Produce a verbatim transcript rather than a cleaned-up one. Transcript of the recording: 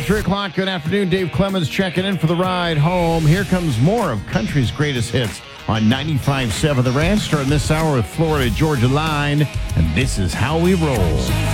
Three o'clock, good afternoon. Dave Clemens checking in for the ride home. Here comes more of country's greatest hits on ninety-five point seven The Ranch, starting this hour with Florida Georgia Line, and this is how we roll.